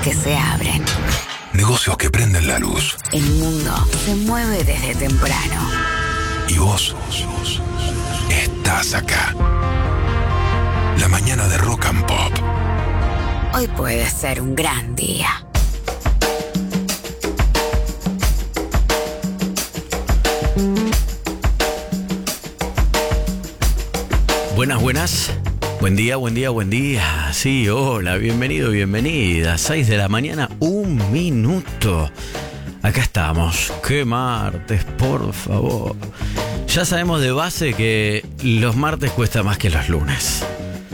que se abren. Negocios que prenden la luz. El mundo se mueve desde temprano. Y vos estás acá. La mañana de Rock and Pop. Hoy puede ser un gran día. Buenas. Buen día. Sí, hola, bienvenido, bienvenida. 6 de la mañana, 1 minuto. Acá estamos. Qué martes, por favor. Ya sabemos de base que los martes cuesta más que los lunes.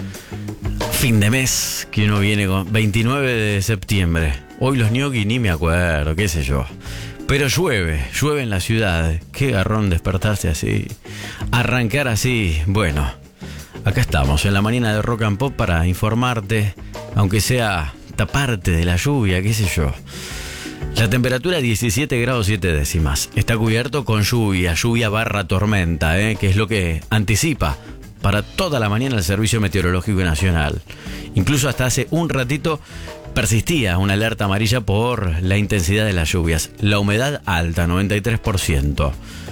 Fin de mes, que uno viene con 29 de septiembre. Hoy los ñoquis ni me acuerdo, qué sé yo. Pero llueve en la ciudad. Qué garrón despertarse así. Arrancar así, bueno. Acá estamos, en la mañana de Rock and Pop para informarte, aunque sea taparte de la lluvia, qué sé yo. La temperatura 17 grados 7 décimas. Está cubierto con lluvia barra tormenta, que es lo que anticipa para toda la mañana el Servicio Meteorológico Nacional. Incluso hasta hace un ratito persistía una alerta amarilla por la intensidad de las lluvias. La humedad alta, 93%.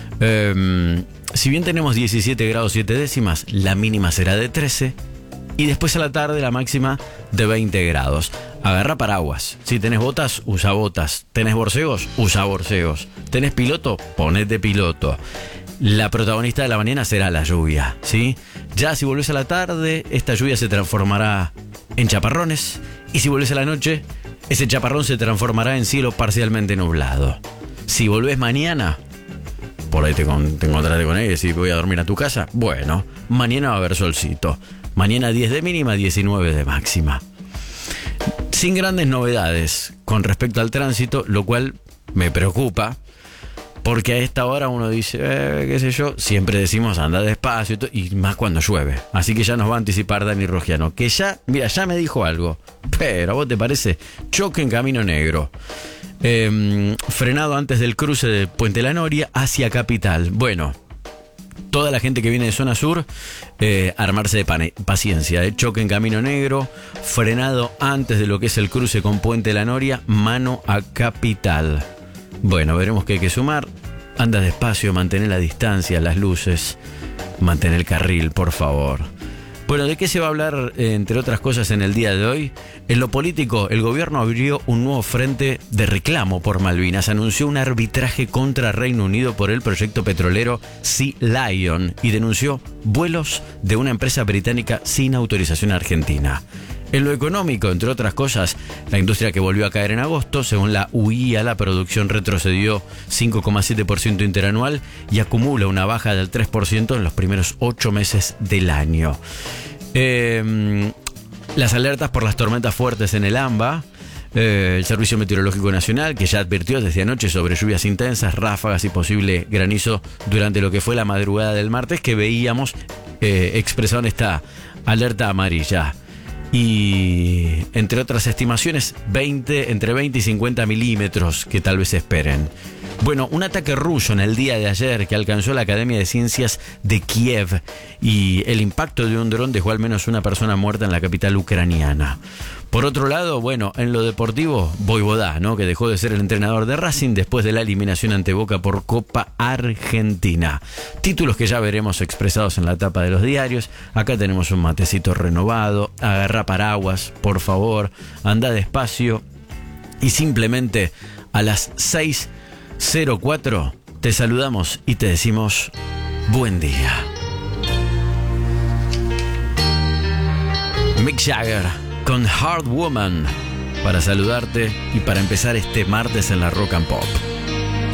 Si bien tenemos 17 grados 7 décimas, la mínima será de 13 y después a la tarde la máxima de 20 grados. Agarra paraguas. Si tenés botas, usa botas. Tenés borcegos, usa borcegos. Tenés piloto, ponete piloto. La protagonista de la mañana será la lluvia, ¿sí? Ya si volvés a la tarde, esta lluvia se transformará en chaparrones. Y si volvés a la noche, ese chaparrón se transformará en cielo parcialmente nublado. Si volvés mañana, por ahí te encontraste con él y decís, voy a dormir a tu casa. Bueno, mañana va a haber solcito. Mañana 10 de mínima, 19 de máxima. Sin grandes novedades con respecto al tránsito, lo cual me preocupa. Porque a esta hora uno dice, qué sé yo, siempre decimos anda despacio y más cuando llueve. Así que ya nos va a anticipar Dani Rogiano, que ya me dijo algo. Pero ¿a vos te parece? Choque en Camino Negro. Frenado antes del cruce de Puente La Noria hacia Capital. Bueno, toda la gente que viene de zona sur, armarse de paciencia. Choque en Camino Negro, frenado antes de lo que es el cruce con Puente La Noria, mano a Capital. Bueno, veremos qué hay que sumar. Anda despacio, mantén la distancia, las luces, mantén el carril, por favor. Bueno, ¿de qué se va a hablar, entre otras cosas, en el día de hoy? En lo político, el gobierno abrió un nuevo frente de reclamo por Malvinas. Anunció un arbitraje contra Reino Unido por el proyecto petrolero Sea Lion y denunció vuelos de una empresa británica sin autorización argentina. En lo económico, entre otras cosas, la industria que volvió a caer en agosto, según la UIA, la producción retrocedió 5,7% interanual y acumula una baja del 3% en los primeros 8 meses del año. Las alertas por las tormentas fuertes en el AMBA, el Servicio Meteorológico Nacional, que ya advirtió desde anoche sobre lluvias intensas, ráfagas y posible granizo durante lo que fue la madrugada del martes, que veíamos expresado en esta alerta amarilla. Y entre otras estimaciones, entre 20 y 50 milímetros que tal vez esperen. Bueno, un ataque ruso en el día de ayer que alcanzó la Academia de Ciencias de Kiev y el impacto de un dron dejó al menos una persona muerta en la capital ucraniana. Por otro lado, bueno, en lo deportivo, Voivodá, ¿no? Que dejó de ser el entrenador de Racing después de la eliminación ante Boca por Copa Argentina. Títulos que ya veremos expresados en la tapa de los diarios. Acá tenemos un matecito renovado. Agarra paraguas, por favor. Anda despacio. Y simplemente a las 6:04 te saludamos y te decimos buen día. Mick Jagger con Hard Woman para saludarte y para empezar este martes en la Rock and Pop.